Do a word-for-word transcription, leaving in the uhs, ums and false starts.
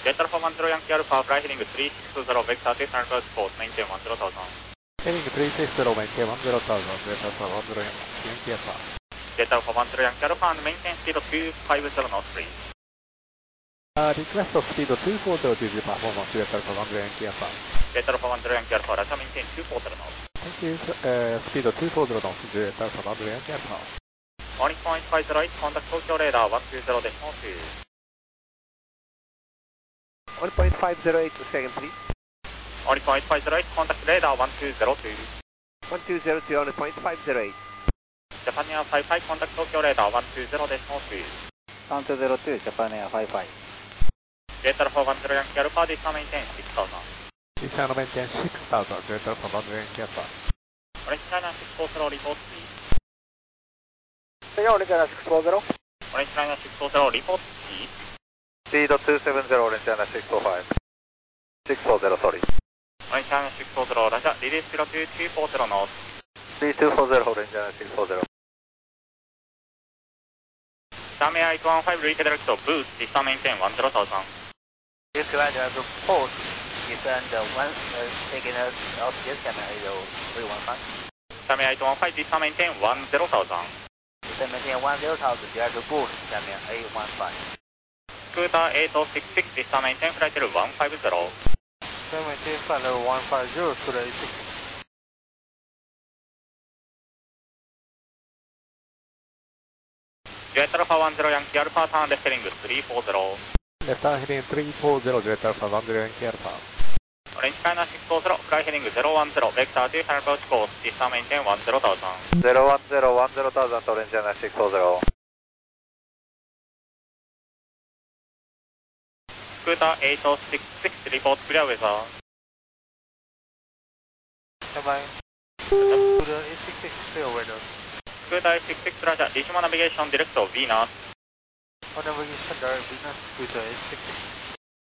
Jet Alpha one zero Yankee Alpha, fly heading three six zero, vector two turn first course, maintain one zero thousand. Heading three six zero, maintain one zero thousand, Jet Alpha one zero Yankee Alpha. Jet Alpha one zero Yankee Alpha and maintain speed of two five zero knots please. Uh, request of speed of two four zero to the performance, Jet Alpha one zero Yankee Alpha. Jet Alpha one zero Yankee Alpha, Russia maintain two four zero knots. Thank you, uh, speed of two four zero knots, Jet Alpha one zero Yankee Alpha. Warning point five zero eight, contact Tokyo radar one two zero decimal two. one point five zero eight, second please. Warning point five zero eight, contact radar one two zero two. one two zero two on point five zero eight. Japan Air five five, contact Tokyo radar one two zero decimal two. one two zero two, Japan Air five five. Jet Alpha one zero Yankee Alpha, this time maintain six thousand. This time maintain six thousand, Jet Alpha one zero Yankee Alpha. Orange China six four zero, report speed. Orange China six four zero. Orange China six four zero, report speed. Speed of two seven zero, Orange China six four five. six four zero, sorry. Orange China six four zero, Roger, release zero two two four zero knots. three two four zero, Orange China six four zero. Sami eight one five, redirect to boost, this time maintain one zero thousand. This glider to port, descend one, uh, taking us off this camera three one five. Sami eight one five, this time maintain one zero thousand. Descend maintain one zero thousand, gear to boost, camera eight one five. Scooter eight oh six six, this time maintain flight level one five zero. Descend maintain flight level one five zero, Scooter eight six six. Jet Alpha one zero Yankee Alpha, turn left heading three four zero. Left turn heading three four zero, Jet Alpha one zero Yankee Alpha. Orange China six four zero, fly heading zero one zero, vector two turn approach course, this time maintain one zero thousand. zero one zero, one zero thousand, Orange China six four zero. Scooter eight oh six six, report clear weather. Bye-bye. Scooter eight six six, clear weather. Scooter eight six six, Roger, resume navigation direct to Venus. On navigation direct Venus, Scooter eight six six.